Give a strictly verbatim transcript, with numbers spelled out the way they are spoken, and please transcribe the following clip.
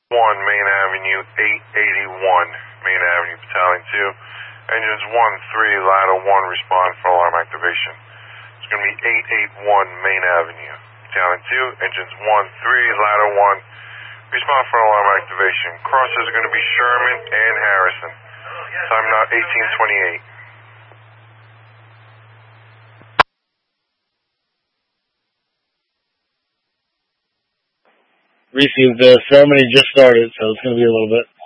one, Main Avenue, eight eighty-one, Main Avenue, Battalion two. Engines one three, Ladder one, respond for alarm activation. It's going to be eight eighty-one, Main Avenue, Battalion two. Engines one three, Ladder one, respond for alarm activation. Crossers are going to be Sherman and Harrison. Time now eighteen twenty-eight. Received the ceremony just started, so it's going to be a little bit.